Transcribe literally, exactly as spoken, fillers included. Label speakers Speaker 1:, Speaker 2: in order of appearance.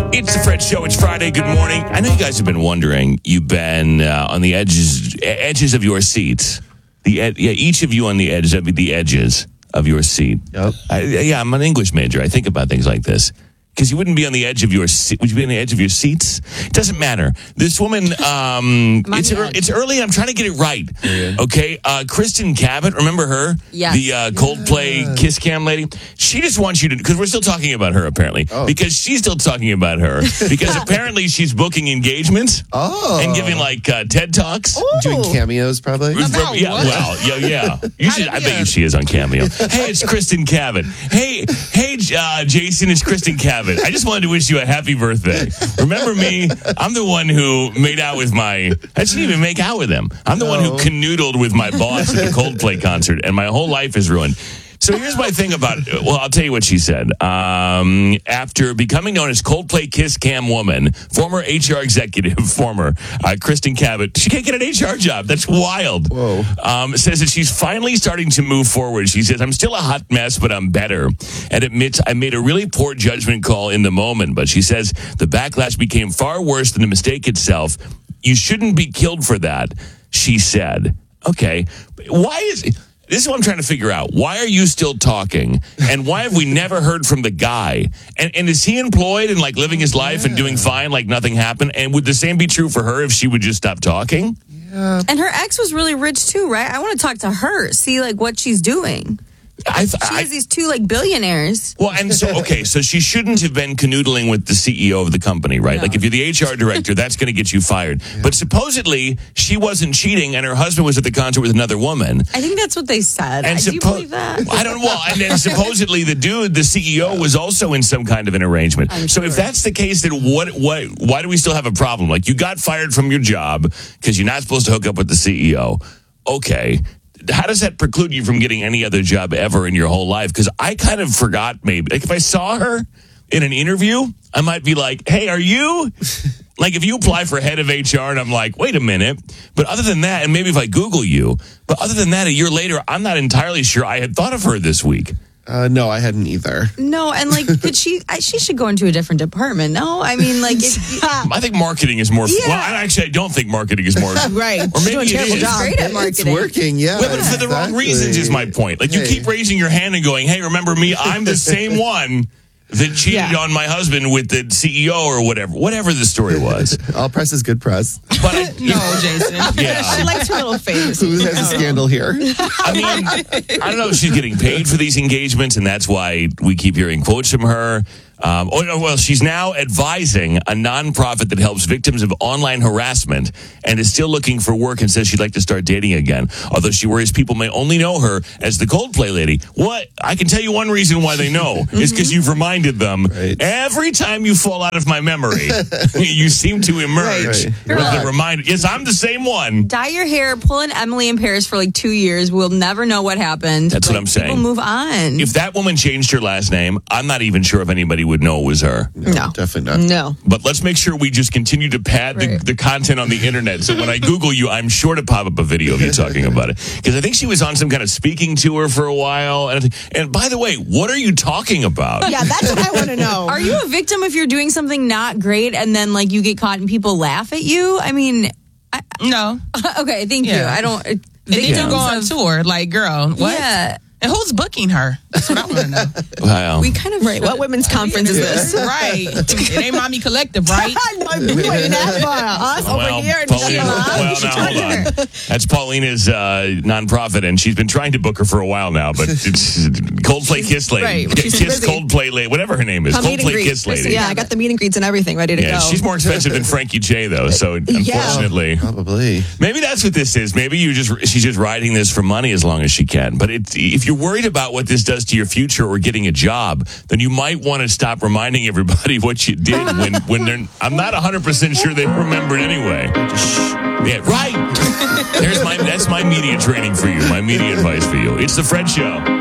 Speaker 1: It's the Fred Show. It's Friday. Good morning. I know you guys have been wondering. You've been uh, on the edges edges of your seats. The ed- yeah, each of you on the edge of the edges of your seat.
Speaker 2: Yep.
Speaker 1: I, yeah, I'm an English major. I think about things like this. Because you wouldn't be on the edge of your seat. Would you be on the edge of your seats? It doesn't matter. This woman, um, it's, ear- it's early. I'm trying to get it right. Yeah. Okay. Uh, Kristen Cavett, remember her?
Speaker 3: Yes.
Speaker 1: The uh, Coldplay yeah. Kiss Cam lady. She just wants you to, because we're still talking about her apparently. Oh. Because she's still talking about her. Because apparently she's booking engagements.
Speaker 2: Oh.
Speaker 1: And giving like uh, TED Talks.
Speaker 2: Ooh. Doing cameos probably.
Speaker 3: About
Speaker 1: yeah,
Speaker 3: what?
Speaker 1: well, yeah, yeah. You should, I bet you she is on Cameo. Hey, it's Kristen Cavett. Hey, hey, uh, Jason, it's Kristen Cavett. I just wanted to wish you a happy birthday. Remember me? I'm the one who made out with my... I didn't even make out with him. I'm the no. one who canoodled with my boss at the Coldplay concert, and my whole life is ruined. So here's my thing about it. Well, I'll tell you what she said. Um, after becoming known as Coldplay Kiss Cam woman, former H R executive, former uh, Kristen Cavett, she can't get an H R job. That's wild.
Speaker 2: Whoa.
Speaker 1: Um, says that she's finally starting to move forward. She says, I'm still a hot mess, but I'm better. And admits, I made a really poor judgment call in the moment. But she says the backlash became far worse than the mistake itself. You shouldn't be killed for that, she said. Okay. Why is it? This is what I'm trying to figure out. Why are you still talking? And why have we never heard from the guy? And, and is he employed and like living his life yeah. and doing fine like nothing happened? And would the same be true for her if she would just stop talking?
Speaker 3: Yeah. And her ex was really rich too, right? I want to talk to her, see like what she's doing.
Speaker 1: I th-
Speaker 3: she has these two like billionaires.
Speaker 1: Well, and so, okay, so she shouldn't have been canoodling with the C E O of the company, right? No. Like if you're the H R director, that's going to get you fired. Yeah. But supposedly she wasn't cheating and her husband was at the concert with another woman.
Speaker 3: I think that's what they said.
Speaker 1: And
Speaker 3: suppo- Do you believe that?
Speaker 1: I don't know. Well, and then supposedly the dude, the C E O, was also in some kind of an arrangement. I'm so sure. If that's the case, then what, what, why do we still have a problem? Like you got fired from your job because you're not supposed to hook up with the C E O. Okay. How does that preclude you from getting any other job ever in your whole life? Because I kind of forgot maybe. Like if I saw her in an interview, I might be like, hey, are you? Like if you apply for head of H R and I'm like, wait a minute. But other than that, and maybe if I Google you, but other than that, a year later, I'm not entirely sure I had thought of her this week.
Speaker 2: Uh, no, I hadn't either.
Speaker 3: No, and like, could she? I, she should go into a different department. No, I mean, like, if,
Speaker 1: I think marketing is more. Yeah. Well, I actually I don't think marketing is more.
Speaker 3: Right,
Speaker 1: or maybe it is.
Speaker 3: Job. Great at marketing.
Speaker 2: It's working, yeah.
Speaker 1: Well, but for the exactly. wrong reasons is my point. Like you
Speaker 2: hey.
Speaker 1: keep raising your hand and going, "Hey, remember me? I'm the same one that cheated yeah. on my husband with the C E O or whatever, whatever the story was."
Speaker 2: All press is good press.
Speaker 1: But I,
Speaker 3: no, Jason.
Speaker 1: Yeah,
Speaker 3: she likes her little face.
Speaker 2: Who has a scandal here?
Speaker 1: I mean, I don't know if she's getting paid for these engagements, and that's why we keep hearing quotes from her. Um, oh, no, well, she's now advising a nonprofit that helps victims of online harassment and is still looking for work and says she'd like to start dating again, although she worries people may only know her as the Coldplay lady. What? I can tell you one reason why they know is because you've reminded them
Speaker 2: right.
Speaker 1: every time you fall out of my memory, you seem to emerge
Speaker 2: right.
Speaker 1: with the reminder. Yes, I'm the same one.
Speaker 3: Dye your hair, pull an Emily in Paris for like two years. We'll never know what happened.
Speaker 1: That's
Speaker 3: like,
Speaker 1: what I'm saying.
Speaker 3: People move on.
Speaker 1: If that woman changed her last name, I'm not even sure if anybody would know it was her.
Speaker 2: No,
Speaker 3: no.
Speaker 2: definitely not.
Speaker 3: No.
Speaker 1: But let's make sure we just continue to pad
Speaker 3: right.
Speaker 1: the, the content on the internet. So when I Google you, I'm sure to pop up a video of you talking about it. Because I think she was on some kind of speaking tour for a while. And, and by the way, what are you talking about?
Speaker 4: Yeah, that's what I want to know.
Speaker 3: Are you a victim if you're doing something not great and then like you get caught and people laugh at you? I mean, I,
Speaker 5: no.
Speaker 3: Okay, thank yeah. you. I don't.
Speaker 5: And then you go on
Speaker 3: of,
Speaker 5: tour, like, girl, what?
Speaker 3: Yeah.
Speaker 5: And who's booking her? That's what I want to know.
Speaker 1: Wow.
Speaker 3: We kind of
Speaker 4: right. What women's conference is this?
Speaker 5: Right. It ain't Mommy Collective, right?
Speaker 4: No, we waiting that for us
Speaker 1: well,
Speaker 4: over here.
Speaker 1: Paulina, well, now hold on. That's Paulina's uh, nonprofit, and she's been trying to book her for a while now. But it's Coldplay Kiss Lady,
Speaker 4: right.
Speaker 1: Kiss
Speaker 4: busy.
Speaker 1: Coldplay Lady, whatever her name is,
Speaker 4: Come
Speaker 1: Coldplay Kiss Lady.
Speaker 4: Yeah, I got the meet and greets and everything ready to
Speaker 1: yeah,
Speaker 4: go.
Speaker 1: She's more expensive than Frankie J, though. So unfortunately,
Speaker 2: yeah, probably.
Speaker 1: Maybe that's what this is. Maybe you just she's just riding this for money as long as she can. But it, if you're worried about what this does to your future or getting a job, then you might want to stop reminding everybody what you did when, when they're, I'm not one hundred percent sure they remembered anyway. Yeah, right. There's my, that's my media training for you, my media advice for you. It's The Fred Show.